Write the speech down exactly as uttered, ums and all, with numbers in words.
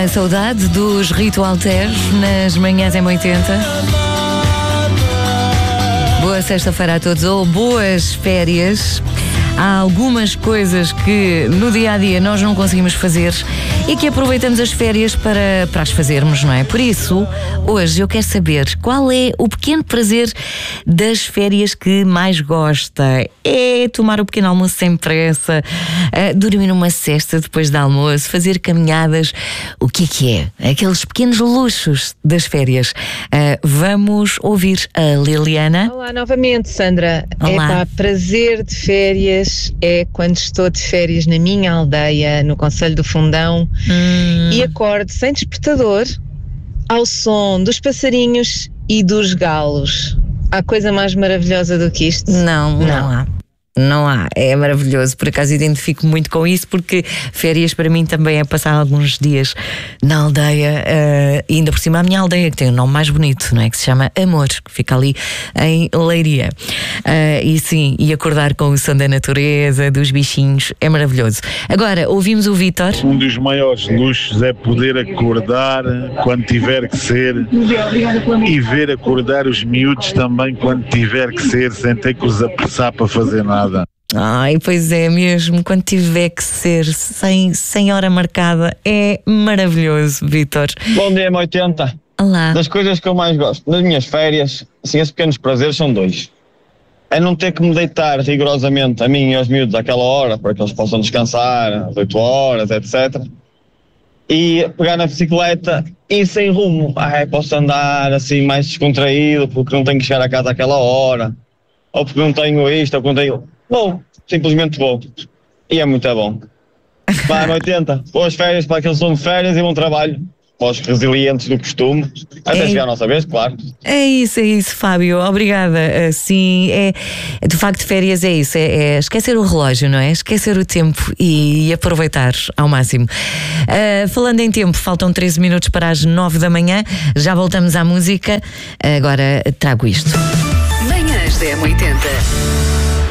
A saudade dos Ritual Teres nas manhãs M oitenta. Boa sexta-feira a todos, ou boas férias. Há algumas coisas que no dia-a-dia nós não conseguimos fazer e que aproveitamos as férias para, para as fazermos, não é? Por isso, hoje eu quero saber qual é o pequeno prazer das férias que mais gosta. É tomar o pequeno almoço sem pressa, uh, dormir uma cesta depois do almoço, fazer caminhadas. O que é que é? Aqueles pequenos luxos das férias. Uh, vamos ouvir a Liliana. Olá novamente, Sandra. Olá. É pá, prazer de férias é quando estou de férias na minha aldeia, no Concelho do Fundão, hum. e acordo sem despertador ao som dos passarinhos e dos galos. Há coisa mais maravilhosa do que isto? Não, não, não há. Não há, é maravilhoso. Por acaso identifico muito com isso, porque férias para mim também é passar alguns dias na aldeia, uh, e ainda por cima a minha aldeia, que tem um nome mais bonito, não é? Que se chama Amor, que fica ali em Leiria. Uh, e sim, e acordar com o som da natureza, dos bichinhos, é maravilhoso. Agora, ouvimos o Vítor. Um dos maiores luxos é poder acordar quando tiver que ser e ver acordar os miúdos também quando tiver que ser, sem ter que os apressar para fazer nada. Ai, pois é mesmo, quando tiver que ser sem, sem hora marcada, é maravilhoso, Vítor. Bom dia, M oitenta. Olá. Das coisas que eu mais gosto nas minhas férias, assim, esses pequenos prazeres são dois. É não ter que me deitar rigorosamente a mim e aos miúdos àquela hora, para que eles possam descansar, às oito horas, etcétera. E pegar na bicicleta e sem rumo. Ai, posso andar assim mais descontraído porque não tenho que chegar a casa àquela hora. Ou porque não tenho isto, ou porque não tenho... Vou, simplesmente vou. E é muito bom. Vai, oitenta. Boas férias para aqueles que são de férias e bom trabalho. Para os resilientes do costume. Até é, chegar a nossa vez, claro. É isso, é isso, Fábio. Obrigada. Sim, é, de facto, férias é isso. É, é esquecer o relógio, não é? Esquecer o tempo e, e aproveitar ao máximo. Uh, falando em tempo, faltam treze minutos para as nove da manhã. Já voltamos à música. Agora trago isto. Manhãs da M oitenta.